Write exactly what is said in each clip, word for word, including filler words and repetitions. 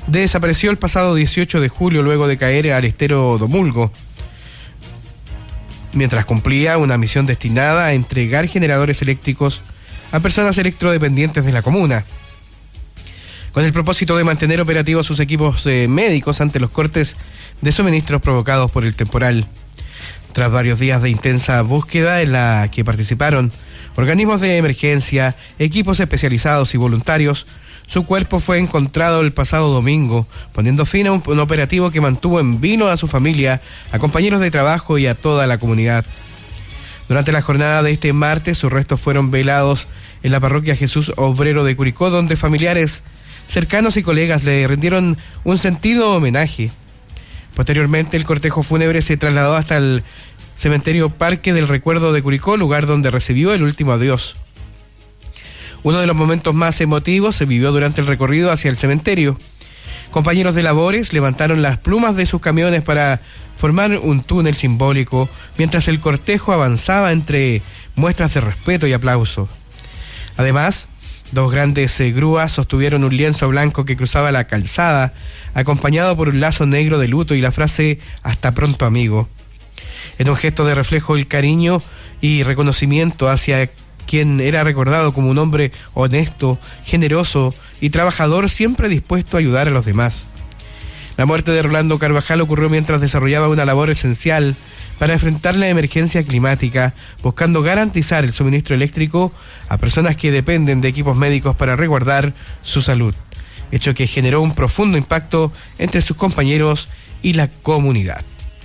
desapareció el pasado dieciocho de julio luego de caer al estero Domulgo, mientras cumplía una misión destinada a entregar generadores eléctricos a personas electrodependientes de la comuna, con el propósito de mantener operativos sus equipos eh, médicos ante los cortes de suministros provocados por el temporal. Tras varios días de intensa búsqueda en la que participaron organismos de emergencia, equipos especializados y voluntarios, su cuerpo fue encontrado el pasado domingo, poniendo fin a un, un operativo que mantuvo en vilo a su familia, a compañeros de trabajo y a toda la comunidad. Durante la jornada de este martes, sus restos fueron velados en la parroquia Jesús Obrero de Curicó, donde familiares, cercanos y colegas le rindieron un sentido homenaje. Posteriormente, el cortejo fúnebre se trasladó hasta el cementerio Parque del Recuerdo de Curicó, lugar donde recibió el último adiós. Uno de los momentos más emotivos se vivió durante el recorrido hacia el cementerio. Compañeros de labores levantaron las plumas de sus camiones para formar un túnel simbólico, mientras el cortejo avanzaba entre muestras de respeto y aplauso. Además, dos grandes eh, grúas sostuvieron un lienzo blanco que cruzaba la calzada, acompañado por un lazo negro de luto y la frase «Hasta pronto, amigo». En un gesto de reflejo el cariño y reconocimiento hacia quien era recordado como un hombre honesto, generoso y trabajador, siempre dispuesto a ayudar a los demás. La muerte de Rolando Carvajal ocurrió mientras desarrollaba una labor esencial para enfrentar la emergencia climática, buscando garantizar el suministro eléctrico a personas que dependen de equipos médicos para resguardar su salud, hecho que generó un profundo impacto entre sus compañeros y la comunidad.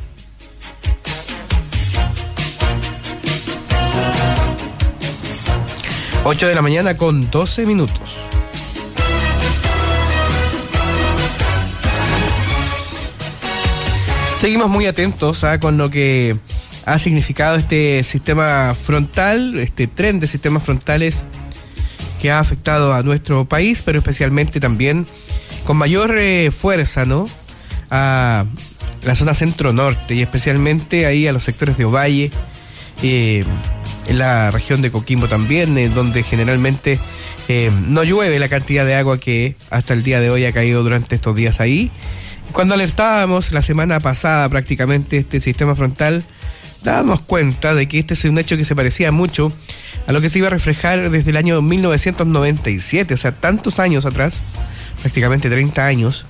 ocho de la mañana con doce minutos. Seguimos muy atentos ¿ah? con lo que ha significado este sistema frontal, este tren de sistemas frontales que ha afectado a nuestro país, pero especialmente también con mayor eh, fuerza, ¿no?, a la zona centro-norte y especialmente ahí a los sectores de Ovalle, eh, en la región de Coquimbo también, eh, donde generalmente eh, no llueve la cantidad de agua que hasta el día de hoy ha caído durante estos días ahí. Cuando alertábamos la semana pasada prácticamente este sistema frontal, dábamos cuenta de que este es un hecho que se parecía mucho a lo que se iba a reflejar desde el año mil novecientos noventa y siete, o sea, tantos años atrás, prácticamente treinta años,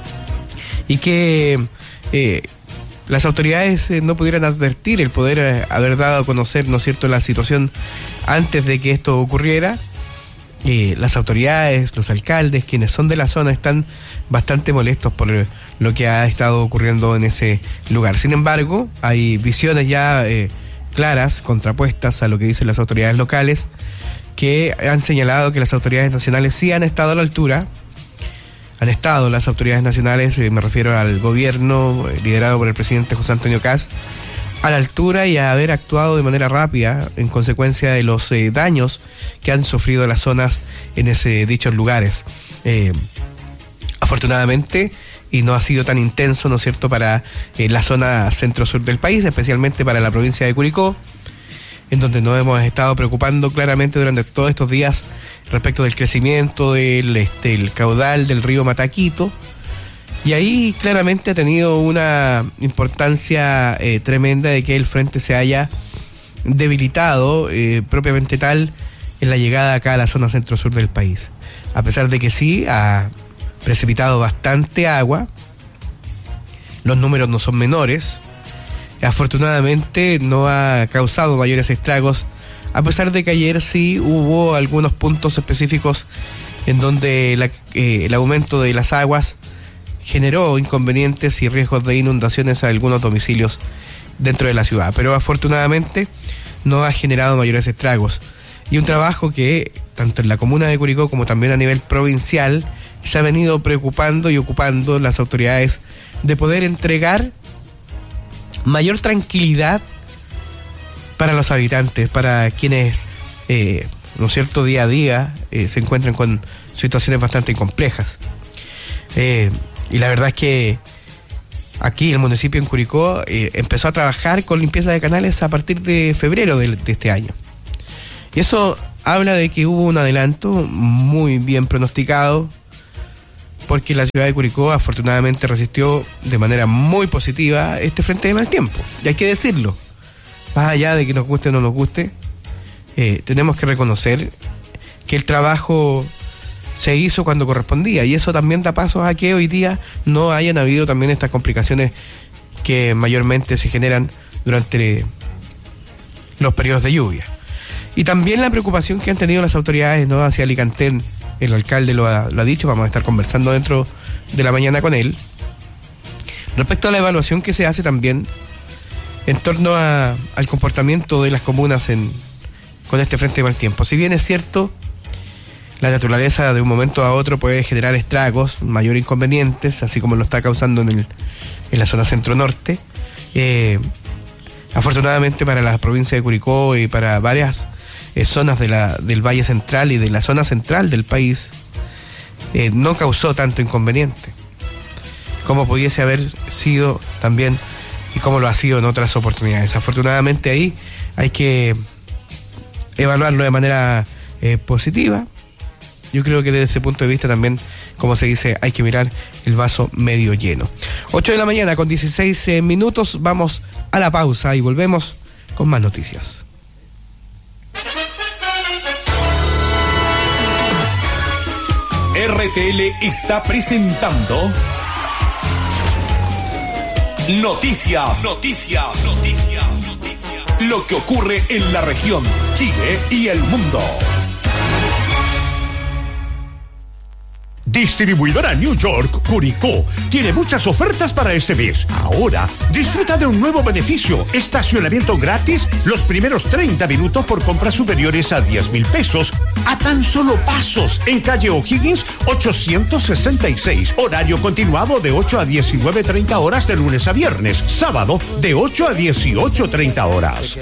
y que eh, las autoridades eh, no pudieran advertir, el poder eh, haber dado a conocer, ¿no es cierto?, la situación antes de que esto ocurriera. Eh, las autoridades, los alcaldes, quienes son de la zona, están bastante molestos por lo que ha estado ocurriendo en ese lugar. Sin embargo, hay visiones ya eh, claras, contrapuestas a lo que dicen las autoridades locales, que han señalado que las autoridades nacionales sí han estado a la altura. Han estado las autoridades nacionales, eh, me refiero al gobierno eh, liderado por el presidente José Antonio Kast, a la altura y a haber actuado de manera rápida en consecuencia de los eh, daños que han sufrido las zonas en ese dichos lugares. Eh, afortunadamente, y no ha sido tan intenso, ¿no es cierto?, para eh, la zona centro-sur del país, especialmente para la provincia de Curicó, en donde nos hemos estado preocupando claramente durante todos estos días respecto del crecimiento del este, el caudal del río Mataquito. Y ahí claramente ha tenido una importancia eh, tremenda de que el frente se haya debilitado eh, propiamente tal en la llegada acá a la zona centro-sur del país. A pesar de que sí ha precipitado bastante agua, los números no son menores, afortunadamente no ha causado mayores estragos, a pesar de que ayer sí hubo algunos puntos específicos en donde la, eh, el aumento de las aguas generó inconvenientes y riesgos de inundaciones a algunos domicilios dentro de la ciudad, pero afortunadamente no ha generado mayores estragos. Y un trabajo que, tanto en la comuna de Curicó como también a nivel provincial, se ha venido preocupando y ocupando las autoridades de poder entregar mayor tranquilidad para los habitantes, para quienes, eh, ¿no es cierto?, día a día eh, se encuentran con situaciones bastante complejas. Eh, Y la verdad es que aquí el municipio en Curicó eh, empezó a trabajar con limpieza de canales a partir de febrero de, de este año. Y eso habla de que hubo un adelanto muy bien pronosticado porque la ciudad de Curicó afortunadamente resistió de manera muy positiva este frente de mal tiempo, y hay que decirlo, más allá de que nos guste o no nos guste, eh, tenemos que reconocer que el trabajo se hizo cuando correspondía, y eso también da pasos a que hoy día no hayan habido también estas complicaciones que mayormente se generan durante los periodos de lluvia. Y también la preocupación que han tenido las autoridades, ¿no?, hacia Alicantén. El alcalde lo ha, lo ha dicho, vamos a estar conversando dentro de la mañana con él, respecto a la evaluación que se hace también en torno a, al comportamiento de las comunas en, con este frente de mal tiempo. Si bien es cierto, la naturaleza de un momento a otro puede generar estragos, mayores inconvenientes, así como lo está causando en, el, en la zona centro-norte, eh, afortunadamente para la provincia de Curicó y para varias Eh, zonas de la, del Valle Central y de la zona central del país, eh, no causó tanto inconveniente como pudiese haber sido también y como lo ha sido en otras oportunidades. Afortunadamente ahí hay que evaluarlo de manera eh, positiva. Yo creo que desde ese punto de vista también, como se dice, hay que mirar el vaso medio lleno. ocho de la mañana con dieciséis eh, minutos, vamos a la pausa y volvemos con más noticias. R T L está presentando Noticias, Noticias, Noticias, Noticias. Lo que ocurre en la región, Chile y el mundo. Distribuidora New York, Curicó, tiene muchas ofertas para este mes. Ahora, disfruta de un nuevo beneficio: estacionamiento gratis los primeros treinta minutos por compras superiores a diez mil pesos, a tan solo pasos, en calle O'Higgins ochocientos sesenta y seis. Horario continuado de ocho a diecinueve treinta horas de lunes a viernes. Sábado de ocho a dieciocho treinta horas.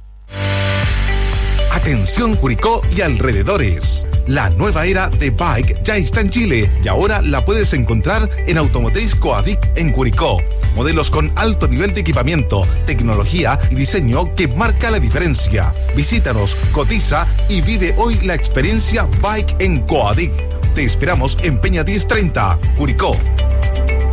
Atención Curicó y alrededores. La nueva era de Bike ya está en Chile y ahora la puedes encontrar en Automotriz Coadic en Curicó. Modelos con alto nivel de equipamiento, tecnología y diseño que marca la diferencia. Visítanos, cotiza y vive hoy la experiencia Bike en Coadic. Te esperamos en Peña diez treinta, Curicó.